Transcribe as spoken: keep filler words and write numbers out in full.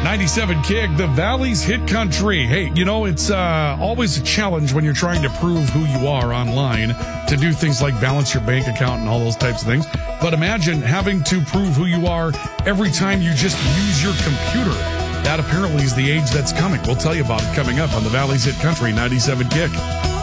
ninety-seven Kick, the Valley's hit country. Hey, you know, it's uh, always a challenge when you're trying to prove who you are online to do things like balance your bank account and all those types of things. But imagine having to prove who you are every time you just use your computer. That apparently is the age that's coming. We'll tell you about it coming up on the Valley's hit country, ninety-seven Kick.